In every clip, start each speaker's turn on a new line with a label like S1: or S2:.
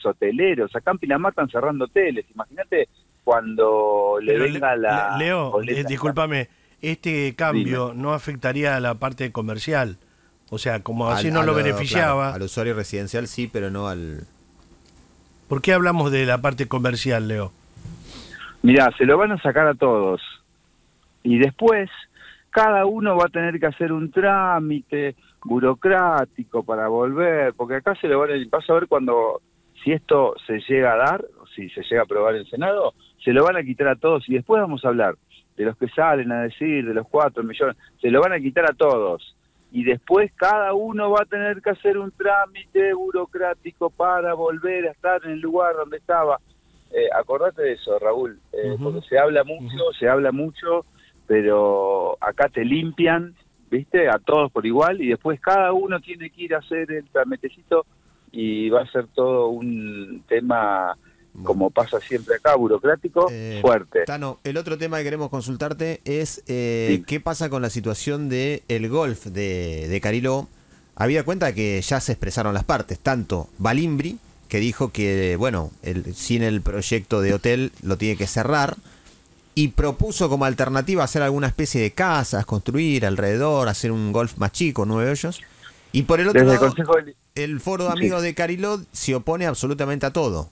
S1: hoteleros. Acá en Pinamar están cerrando hoteles. Imagínate cuando le
S2: Pero
S1: venga la
S2: Leo,
S1: boleta.
S2: discúlpame, este
S1: Dime.
S2: cambio no afectaría a la parte comercial. O sea, como así no lo
S3: Claro,
S2: beneficiaba,
S3: al usuario residencial sí, pero no al...
S2: ¿por qué hablamos de la parte comercial, Leo?
S1: Mirá, se lo van a sacar a todos. Y después, cada uno va a tener que hacer un trámite burocrático para volver, porque acá se lo vas a ver cuando, si esto se llega a dar, o si se llega a aprobar en el Senado, se lo van a quitar a todos, y después vamos a hablar de los que salen a decir, de los 4 millones, se lo van a quitar a todos, y después cada uno va a tener que hacer un trámite burocrático para volver a estar en el lugar donde estaba. Acordate de eso, Raúl, porque se habla mucho, pero acá te limpian, ¿viste? A todos por igual, y después cada uno tiene que ir a hacer el trámitecito, y va a ser todo un tema, como pasa siempre acá, burocrático, fuerte.
S3: Tano, el otro tema que queremos consultarte es
S1: Sí.
S3: ¿qué pasa con la situación de el golf de Cariló? Habida cuenta que ya se expresaron las partes, tanto Balimbri, que dijo que, bueno, sin el proyecto de hotel lo tiene que cerrar, y propuso como alternativa hacer alguna especie de casas, construir alrededor, hacer un golf más chico, 9 hoyos. Y por el otro
S1: Desde
S3: lado,
S1: el Consejo
S3: el Foro de Amigos de Cariló se opone absolutamente a todo.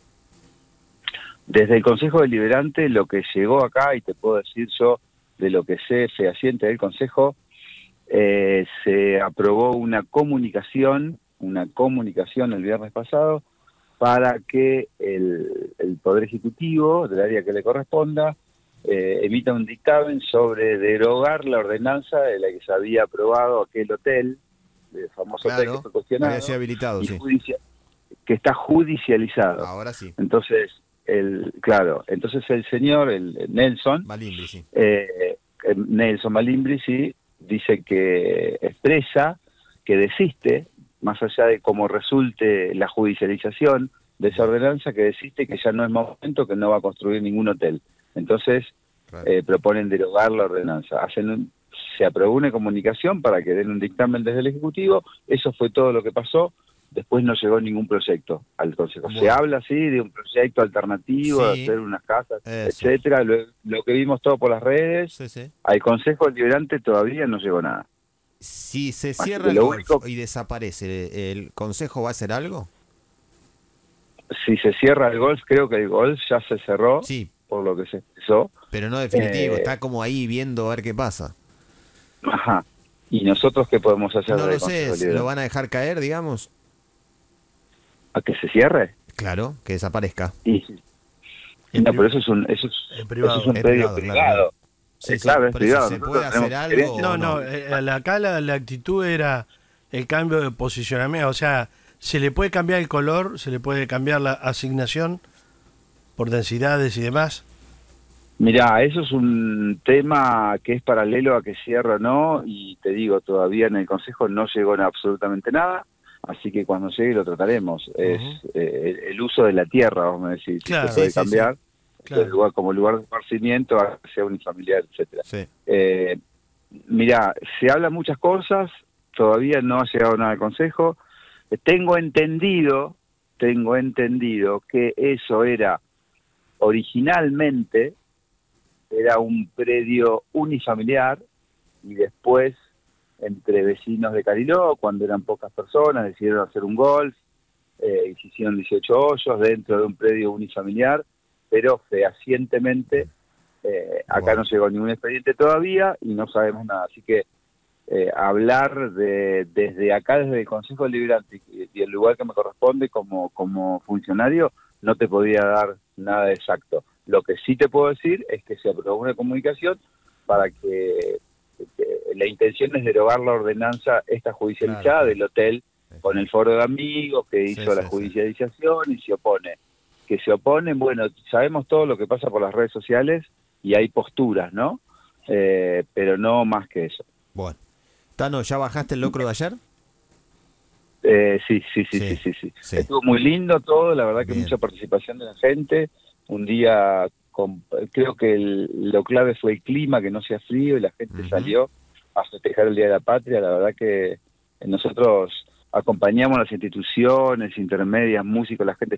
S1: Desde el Consejo Deliberante lo que llegó acá, y te puedo decir yo de lo que sé fehaciente del Consejo, se aprobó una comunicación el viernes pasado para que el Poder Ejecutivo, del área que le corresponda, emita un dictamen sobre derogar la ordenanza de la que se había aprobado aquel hotel, el famoso hotel que fue cuestionado,
S3: había sido habilitado,
S1: y
S3: sí.
S1: que está judicializado.
S3: Ahora sí.
S1: Entonces, entonces el señor, el Nelson,
S3: Balimbri, sí.
S1: Nelson Balimbri, sí, dice que expresa que desiste, más allá de cómo resulte la judicialización de esa ordenanza, que desiste, que ya no es momento, que no va a construir ningún hotel. Entonces, proponen derogar la ordenanza. Se aprobó una comunicación para que den un dictamen desde el Ejecutivo, eso fue todo lo que pasó. Después no llegó ningún proyecto al Consejo.
S3: Bueno.
S1: Se habla, sí, de un proyecto alternativo, de hacer unas casas, etcétera. Lo que vimos todo por las redes.
S3: Sí.
S1: Al Consejo Deliberante todavía no llegó nada.
S3: Si se
S1: Así
S3: cierra
S1: que
S3: el
S1: lo
S3: golf
S1: único,
S3: y desaparece, ¿el Consejo va a hacer algo?
S1: si se cierra el golf, creo que el golf ya se cerró,
S3: Sí,
S1: por lo que se expresó.
S3: pero no definitivo, está como ahí viendo a ver qué pasa.
S1: Ajá. ¿Y nosotros qué podemos hacer
S3: No
S1: desde
S3: lo
S1: el Consejo
S3: sé, ¿lo
S1: Deliberante?
S3: van a dejar caer, digamos?
S1: ¿A que se cierre?
S3: Claro, que desaparezca.
S1: Y no, pero eso es un
S2: privado,
S1: eso es un
S3: es
S1: predio
S3: privado,
S1: privado.
S3: claro. Sí,
S1: Claro, es
S3: por eso,
S1: privado.
S3: ¿se
S1: Nosotros
S3: puede hacer
S1: tenemos
S3: algo?
S1: experiencia.
S2: No, acá la actitud era el cambio de posicionamiento. O sea, se le puede cambiar el color, se le puede cambiar la asignación por densidades y demás.
S1: Mirá, eso es un tema que es paralelo a que cierre o no, y te digo, todavía en el Consejo no llegó absolutamente nada, así que cuando llegue lo trataremos. Es el uso de la tierra, vamos a decir,
S2: Claro,
S1: si se puede cambiar,
S2: claro.
S1: como lugar de esparcimiento, a que sea unifamiliar, etcétera.
S3: Sí.
S1: Mirá, se habla muchas cosas, todavía no ha llegado nada al Consejo. Tengo entendido que eso originalmente era un predio unifamiliar, y después, entre vecinos de Cariló, cuando eran pocas personas, decidieron hacer un golf, y se hicieron 18 hoyos dentro de un predio unifamiliar, pero fehacientemente acá no llegó ningún expediente todavía y no sabemos nada. Así que hablar desde acá, desde el Consejo Deliberante y el lugar que me corresponde como funcionario, no te podía dar nada exacto. Lo que sí te puedo decir es que se aprobó una comunicación para que la intención es derogar la ordenanza esta judicializada del hotel con el Foro de Amigos que hizo la judicialización y se opone. Que se oponen, bueno, sabemos todo lo que pasa por las redes sociales y hay posturas, ¿no? Pero no más que eso.
S3: Bueno. Tano, ¿ya bajaste el locro de ayer?
S1: Sí. Estuvo muy lindo todo, la verdad que mucha participación de la gente. Un día, creo que lo clave fue el clima, que no sea frío, y la gente salió a festejar el Día de la Patria. La verdad que nosotros acompañamos las instituciones intermedias, músicos, la gente